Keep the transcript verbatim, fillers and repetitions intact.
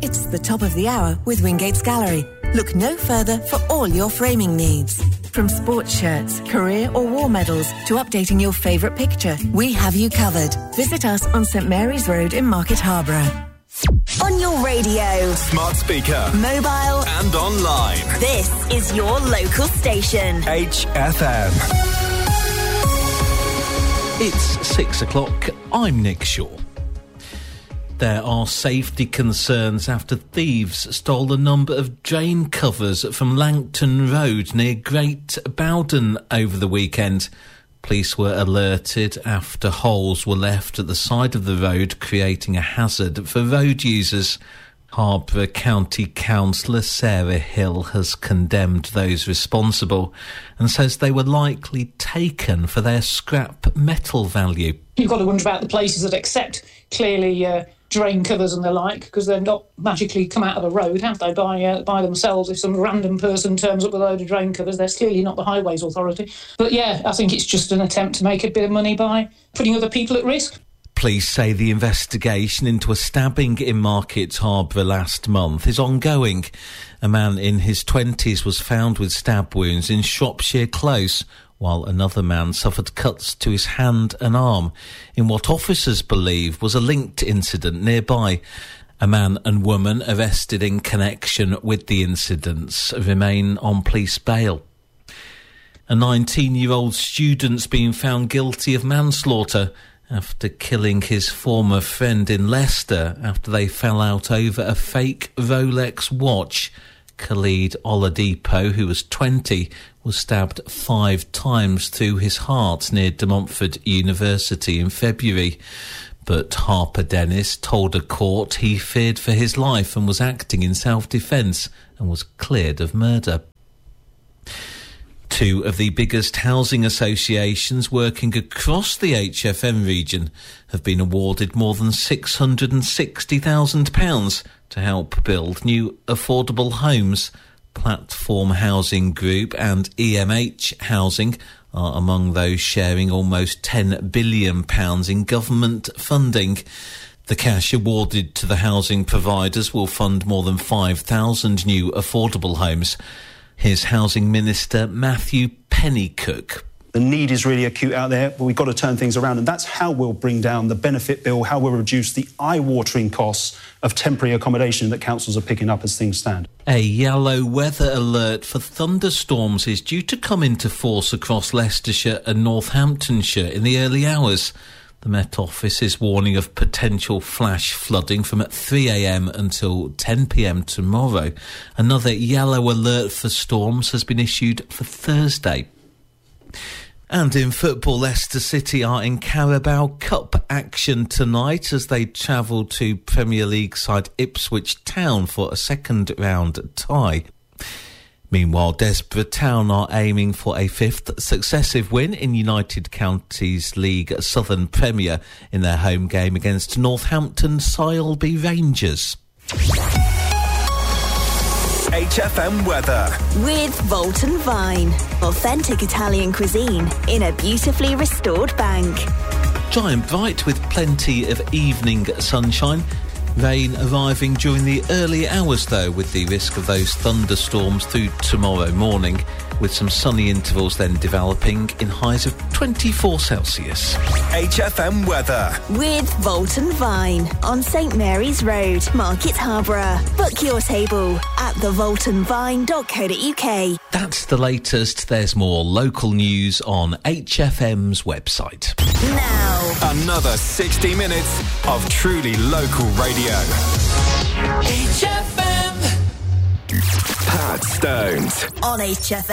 It's the top of the hour with Wingate's Gallery. Look no further for all your framing needs. From sports shirts, career or war medals to updating your favourite picture, we have you covered. Visit us on St Mary's Road in Market Harborough. On your radio, smart speaker, mobile and online. This is your local station. H F M. It's six o'clock. I'm Nick Shaw. There are safety concerns after thieves stole a number of drain covers from Langton Road near Great Bowden over the weekend. Police were alerted after holes were left at the side of the road, creating a hazard for road users. Harborough County Councillor Sarah Hill has condemned those responsible and says they were likely taken for their scrap metal value. You've got to wonder about the places that accept clearly uh, drain covers and the like, because they're not magically come out of a road, have they, by uh, by themselves. If some random person turns up with a load of drain covers, they're clearly not the Highways Authority. But yeah, I think it's just an attempt to make a bit of money by putting other people at risk. Police say the investigation into a stabbing in Market Harborough last month is ongoing. A man in his twenties was found with stab wounds in Shropshire Close, while another man suffered cuts to his hand and arm in what officers believe was a linked incident nearby. A man and woman arrested in connection with the incidents remain on police bail. A nineteen-year-old student's been found guilty of manslaughter after killing his former friend in Leicester after they fell out over a fake Rolex watch. Khalid Oladipo, who was twenty, was stabbed five times through his heart near De Montfort University in February. But Harper Dennis told a court he feared for his life and was acting in self-defence and was cleared of murder. Two of the biggest housing associations working across the H F M region have been awarded more than six hundred sixty thousand pounds to help build new affordable homes. Platform Housing Group and E M H Housing are among those sharing almost ten billion pounds in government funding. The cash awarded to the housing providers will fund more than five thousand new affordable homes. Here's Housing Minister Matthew Pennycook. The need is really acute out there, but we've got to turn things around, and that's how we'll bring down the benefit bill, how we'll reduce the eye-watering costs of temporary accommodation that councils are picking up as things stand. A yellow weather alert for thunderstorms is due to come into force across Leicestershire and Northamptonshire in the early hours. The Met Office is warning of potential flash flooding from at three a.m. until ten p.m. tomorrow. Another yellow alert for storms has been issued for Thursday. And in football, Leicester City are in Carabao Cup action tonight as they travel to Premier League side Ipswich Town for a second round tie. Meanwhile, Desborough Town are aiming for a fifth successive win in United Counties League Southern Premier in their home game against Northampton Sileby Rangers. H F M weather. With Volton Vine. Authentic Italian cuisine in a beautifully restored bank. Dry and bright with plenty of evening sunshine. Rain arriving during the early hours, though, with the risk of those thunderstorms through tomorrow morning, with some sunny intervals then developing in highs of twenty-four Celsius. H F M weather. With Volton Vine on St Mary's Road, Market Harborough. Book your table at the volton vine dot co dot uk. That's the latest. There's more local news on H F M's website. Now, another sixty minutes of truly local radio. H F M. Pat Stones on H F M.